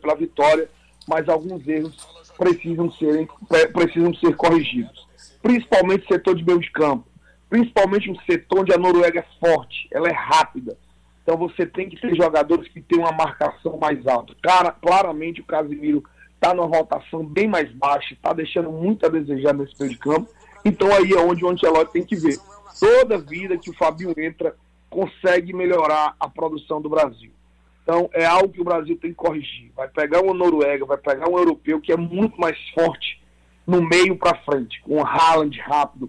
pela vitória, mas alguns erros precisam ser corrigidos. Principalmente o setor de meio de campo, principalmente um setor onde a Noruega é forte, ela é rápida. Então você tem que ter jogadores que tenham uma marcação mais alta. Claramente o Casemiro está numa rotação bem mais baixa, está deixando muito a desejar nesse meio de campo. Então aí é onde o Ancelotti tem que ver. Toda vida que o Fabinho entra, consegue melhorar a produção do Brasil. Então é algo que o Brasil tem que corrigir. Vai pegar uma Noruega, vai pegar um europeu que é muito mais forte no meio para frente, com o Haaland rápido,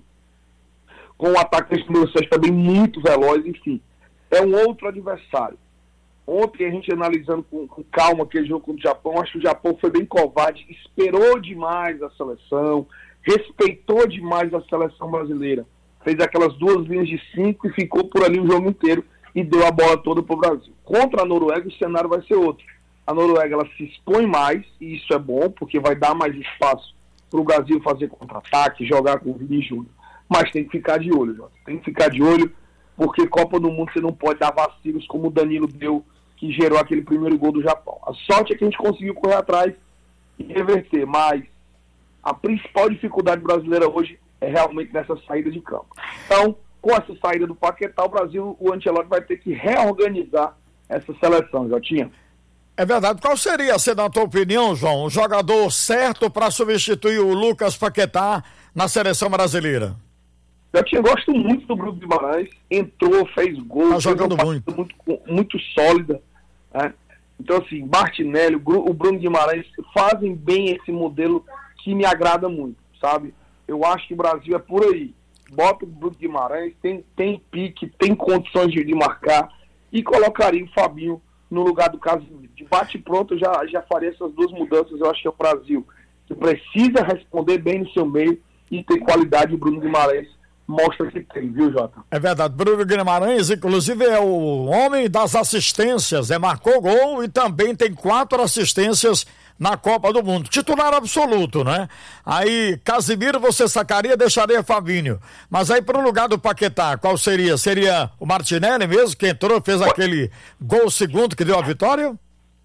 com o atacante número 6 também muito veloz, enfim. É um outro adversário. Ontem a gente analisando com calma aquele jogo contra o Japão, acho que o Japão foi bem covarde, esperou demais a seleção, respeitou demais a seleção brasileira. Fez aquelas 2 linhas de 5 e ficou por ali o jogo inteiro e deu a bola toda para o Brasil. Contra a Noruega o cenário vai ser outro. A Noruega ela se expõe mais, e isso é bom, porque vai dar mais espaço para o Brasil fazer contra-ataque, jogar com o Vini Júnior. Mas tem que ficar de olho, Jota. Tem que ficar de olho, porque Copa do Mundo você não pode dar vacilos como o Danilo deu, que gerou aquele primeiro gol do Japão. A sorte é que a gente conseguiu correr atrás e reverter, mas a principal dificuldade brasileira hoje é realmente nessa saída de campo. Então, com essa saída do Paquetá, o Brasil, o Ancelotti vai ter que reorganizar essa seleção, Jotinha. É verdade. Qual seria, na tua opinião, João, o jogador certo para substituir o Lucas Paquetá na seleção brasileira? Jotinha, gosto muito do Bruno Guimarães, entrou, fez gol, tá jogando muito sólida, né? Então assim, Martinelli, o Bruno Guimarães fazem bem esse modelo que me agrada muito, sabe? Eu acho que o Brasil é por aí. Bota o Bruno Guimarães, tem pique, tem condições de marcar, e colocaria o Fabinho no lugar do Casemiro. De bate pronto, eu já faria essas 2 mudanças. Eu acho que é o Brasil que precisa responder bem no seu meio e ter qualidade. O Bruno Guimarães mostra que tem, viu, Jota? É verdade. Bruno Guimarães, inclusive, é o homem das assistências, marcou gol e também tem 4 assistências na Copa do Mundo. Titular absoluto, né? Aí, Casemiro você sacaria, deixaria Fabinho. Mas aí, para o lugar do Paquetá, qual seria? Seria o Martinelli mesmo, que entrou, fez aquele gol segundo que deu a vitória?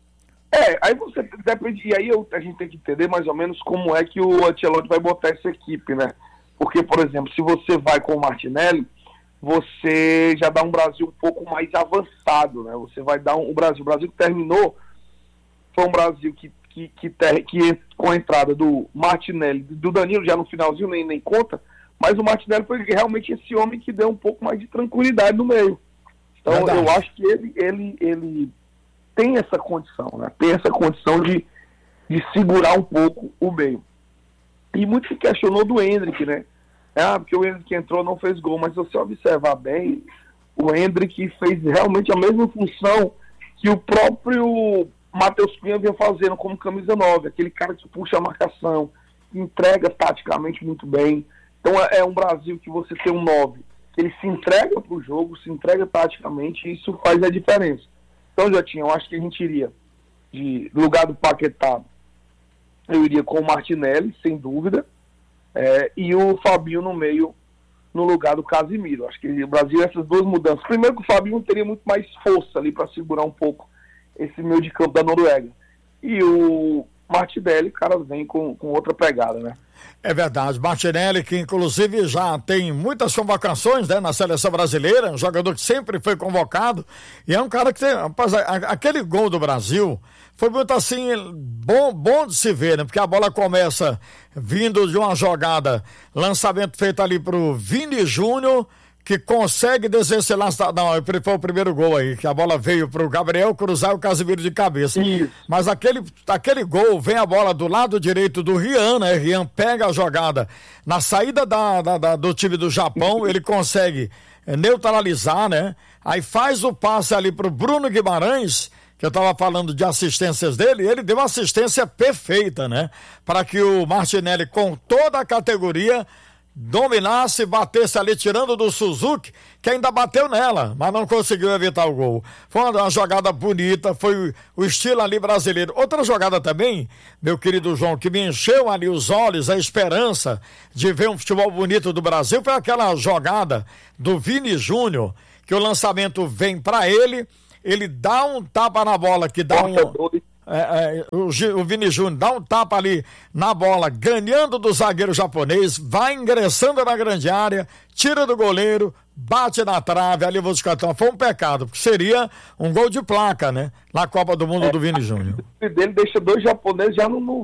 Aí você depende, e aí a gente tem que entender mais ou menos como é que o Ancelotti vai botar essa equipe, né? Porque, por exemplo, se você vai com o Martinelli, você já dá um Brasil um pouco mais avançado, né? Você vai dar o Brasil que terminou, foi um Brasil que com a entrada do Martinelli, do Danilo já no finalzinho, nem conta, mas o Martinelli foi realmente esse homem que deu um pouco mais de tranquilidade no meio. Então, verdade. Eu acho que ele tem essa condição, né? Tem essa condição de segurar um pouco o meio. E muito se questionou do Endrick, né? Porque o Endrick entrou, não fez gol, mas se você observar bem, o Endrick fez realmente a mesma função que o próprio Matheus Cunha vinha fazendo como camisa 9, aquele cara que puxa a marcação, que entrega taticamente muito bem. Então é um Brasil que você tem um 9, que ele se entrega para o jogo, se entrega taticamente, e isso faz a diferença. Então, Jotinha, eu acho que a gente iria de lugar do Paquetá, eu iria com o Martinelli, sem dúvida, e o Fabinho no meio, no lugar do Casemiro. Acho que o Brasil, essas 2 mudanças. Primeiro que o Fabinho teria muito mais força ali para segurar um pouco esse meio de campo da Noruega. E o Martinelli, cara, vem com outra pegada, né? É verdade, Martinelli, que inclusive já tem muitas convocações, né, na seleção brasileira, um jogador que sempre foi convocado, e é um cara que tem, rapaz, aquele gol do Brasil foi muito assim, bom de se ver, né, porque a bola começa vindo de uma jogada, lançamento feito ali pro Vini Júnior, que consegue desencelar, não, foi o primeiro gol aí, que a bola veio pro Gabriel cruzar o Casemiro de cabeça. Isso. Mas aquele gol, vem a bola do lado direito do Rian, né? Rian pega a jogada na saída do time do Japão, ele consegue neutralizar, né? Aí faz o passe ali pro Bruno Guimarães, que eu tava falando de assistências dele, ele deu uma assistência perfeita, né? Para que o Martinelli, com toda a categoria, dominasse, batesse ali, tirando do Suzuki, que ainda bateu nela, mas não conseguiu evitar o gol. Foi uma jogada bonita, foi o estilo ali brasileiro. Outra jogada também, meu querido João, que me encheu ali os olhos, a esperança de ver um futebol bonito do Brasil, foi aquela jogada do Vini Júnior, que o lançamento vem para ele dá um tapa na bola, que dá o Vini Júnior dá um tapa ali na bola, ganhando do zagueiro japonês, vai ingressando na grande área, tira do goleiro, bate na trave, ali vou descartar. Foi um pecado, porque seria um gol de placa, né? Na Copa do Mundo do Vini Júnior. O dele deixa dois japoneses já no